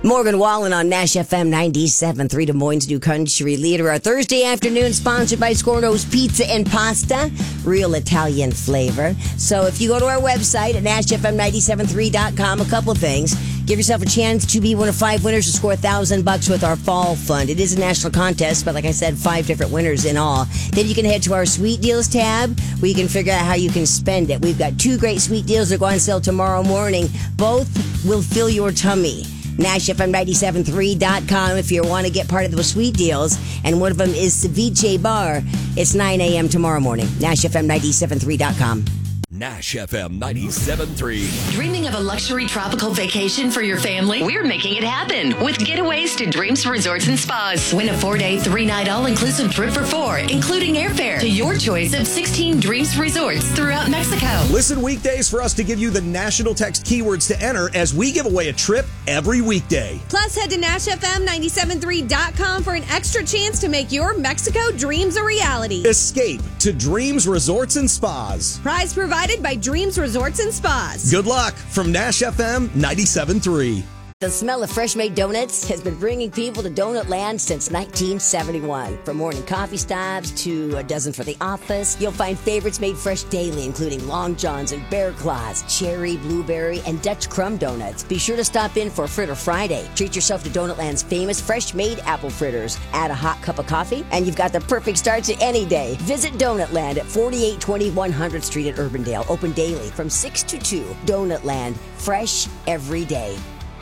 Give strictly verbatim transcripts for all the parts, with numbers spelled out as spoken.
Morgan Wallen on Nash F M ninety-seven point three, Des Moines' new country leader. Our Thursday afternoon sponsored by Scorno's Pizza and Pasta, real Italian flavor. So if you go to our website at nash f m nine seven three dot com, a couple of things. Give yourself a chance to be one of five winners to score a thousand bucks with our fall fund. It is a national contest, but like I said, five different winners in all. Then you can head to our Sweet Deals tab where you can figure out how you can spend it. We've got two great sweet deals that go on sale tomorrow morning. Both will fill your tummy. nash f m nine seven three dot com if you want to get part of those sweet deals. And one of them is Ceviche Bar. It's nine a.m. tomorrow morning. nash f m nine seven three dot com. Nash F M ninety-seven point three. Dreaming of a luxury tropical vacation for your family? We're making it happen with getaways to Dreams Resorts and Spas. Win a four-day, three-night all-inclusive trip for four, including airfare to your choice of sixteen Dreams Resorts throughout Mexico. Listen weekdays for us to give you the national text keywords to enter as we give away a trip every weekday. Plus, head to nash f m nine seven three dot com for an extra chance to make your Mexico dreams a reality. Escape to Dreams Resorts and Spas. Prize provided by Dreams Resorts and Spas. Good luck from Nash F M ninety-seven point three. The smell of fresh-made donuts has been bringing people to Donut Land since nineteen seventy-one. From morning coffee stops to a dozen for the office, you'll find favorites made fresh daily, including Long Johns and Bear Claws, cherry, blueberry, and Dutch crumb donuts. Be sure to stop in for Fritter Friday. Treat yourself to Donut Land's famous fresh-made apple fritters. Add a hot cup of coffee, and you've got the perfect start to any day. Visit Donut Land at forty-eight twenty one hundredth Street at Urbandale. Open daily from six to two. Donut Land, fresh every day.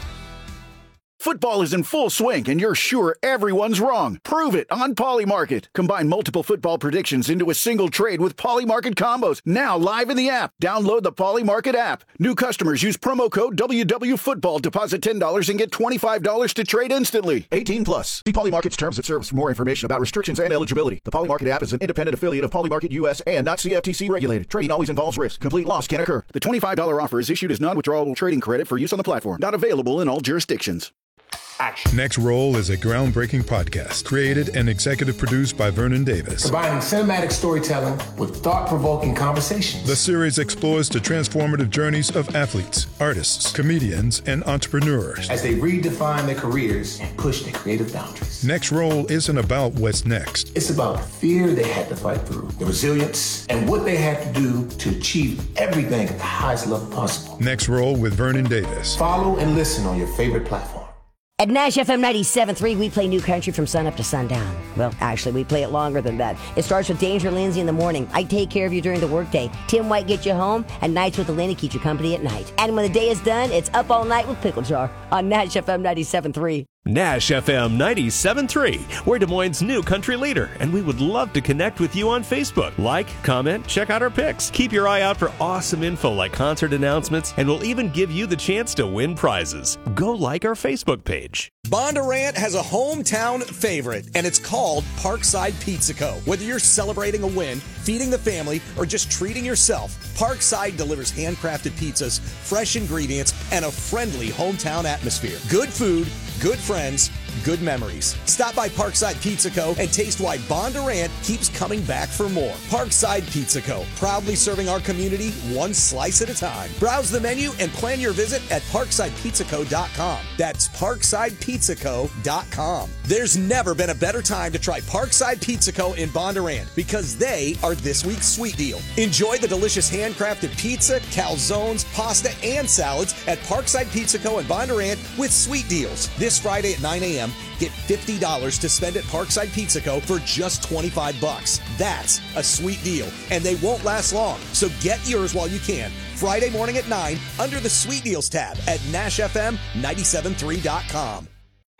Football is in full swing, and you're sure everyone's wrong. Prove it on Polymarket. Combine multiple football predictions into a single trade with Polymarket combos. Now live in the app. Download the Polymarket app. New customers use promo code W W Football. Deposit ten dollars and get twenty-five dollars to trade instantly. eighteen plus. See Polymarket's terms of service for more information about restrictions and eligibility. The Polymarket app is an independent affiliate of Polymarket U S and not C F T C regulated. Trading always involves risk. Complete loss can occur. The twenty-five dollars offer is issued as non-withdrawable trading credit for use on the platform. Not available in all jurisdictions. Action. Next Roll is a groundbreaking podcast created and executive produced by Vernon Davis. Combining cinematic storytelling with thought-provoking conversations. The series explores the transformative journeys of athletes, artists, comedians, and entrepreneurs as they redefine their careers and push their creative boundaries. Next Roll isn't about what's next. It's about the fear they had to fight through, the resilience, and what they had to do to achieve everything at the highest level possible. Next Roll with Vernon Davis. Follow and listen on your favorite platform. At Nash F M ninety-seven point three, we play New Country from sun up to sundown. Well, actually, we play it longer than that. It starts with Danger Lindsay in the morning. I take care of you during the workday. Tim White gets you home, and Nights with Elena keeps you company at night. And when the day is done, it's Up All Night with Pickle Jar on Nash F M ninety-seven point three. Nash F M ninety-seven point three. We're Des Moines' new country leader, and we would love to connect with you on Facebook. Like, comment, check out our pics. Keep your eye out for awesome info like concert announcements, and we'll even give you the chance to win prizes. Go like our Facebook page. Bondurant has a hometown favorite, and it's called Parkside Pizza Co. Whether you're celebrating a win, feeding the family, or just treating yourself, Parkside delivers handcrafted pizzas, fresh ingredients, and a friendly hometown atmosphere. Good food, good friends, good memories. Stop by Parkside Pizza Co. and taste why Bondurant keeps coming back for more. Parkside Pizza Co. Proudly serving our community one slice at a time. Browse the menu and plan your visit at parkside pizza co dot com. That's parkside pizza co dot com. There's never been a better time to try Parkside Pizza Co. in Bondurant because they are this week's sweet deal. Enjoy the delicious handcrafted pizza, calzones, pasta, and salads at Parkside Pizza Co. in Bondurant with sweet deals. This Friday at nine a.m., get fifty dollars to spend at Parkside Pizza Co. for just twenty-five bucks. That's a sweet deal, and they won't last long. So get yours while you can. Friday morning at nine under the Sweet Deals tab at nash f m nine seven three dot com.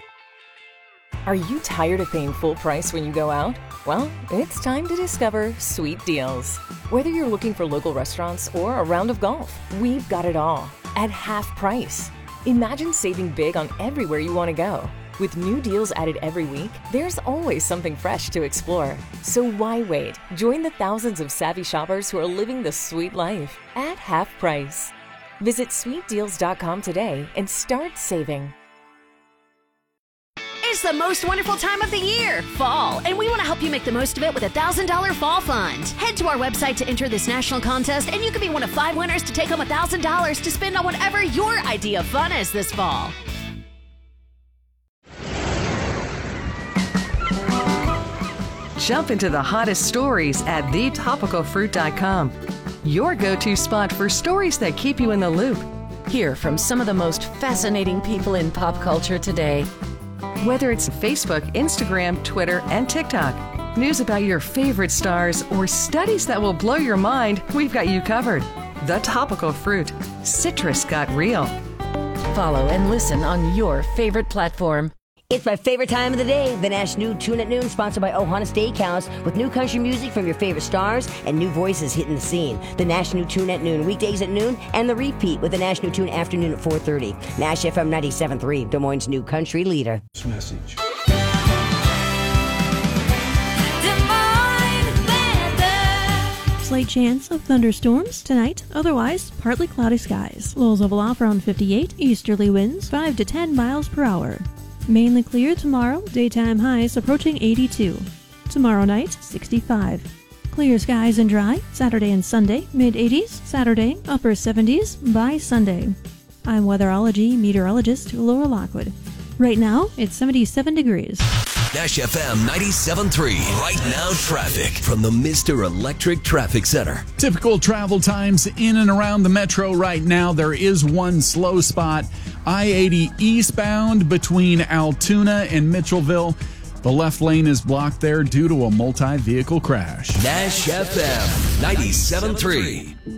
Are you tired of paying full price when you go out? Well, it's time to discover Sweet Deals. Whether you're looking for local restaurants or a round of golf, we've got it all at half price. Imagine saving big on everywhere you want to go. With new deals added every week, there's always something fresh to explore. So why wait? Join the thousands of savvy shoppers who are living the sweet life at half price. Visit sweet deals dot com today and start saving. It's the most wonderful time of the year, fall, and we want to help you make the most of it with a one thousand dollars Fall Fund. Head to our website to enter this national contest, and you can be one of five winners to take home one thousand dollars to spend on whatever your idea of fun is this fall. Jump into the hottest stories at the topical fruit dot com. Your go-to spot for stories that keep you in the loop. Hear from some of the most fascinating people in pop culture today. Whether it's Facebook, Instagram, Twitter, and TikTok, news about your favorite stars, or studies that will blow your mind, we've got you covered. The Topical Fruit. Citrus got real. Follow and listen on your favorite platform. It's my favorite time of the day, the Nash New Tune at Noon, sponsored by Ohana Steakhouse, with new country music from your favorite stars and new voices hitting the scene. The Nash New Tune at Noon, weekdays at noon, and the repeat with the Nash New Tune afternoon at four thirty. Nash F M ninety-seven point three, Des Moines' new country leader. Message. Slight chance of thunderstorms tonight, otherwise partly cloudy skies. Lows level off around fifty-eight, easterly winds five to ten miles per hour. Mainly clear tomorrow, daytime highs approaching eighty-two. Tomorrow night, sixty-five. Clear skies and dry, Saturday and Sunday, mid eighties, Saturday, upper seventies by Sunday. I'm weatherology meteorologist Laura Lockwood. Right now, it's seventy-seven degrees. Nash F M ninety-seven point three. Right now traffic from the Mister Electric Traffic Center. Typical travel times in and around the metro right now. There is one slow spot. I eighty eastbound between Altoona and Mitchellville. The left lane is blocked there due to a multi-vehicle crash. Nash F M ninety-seven point three.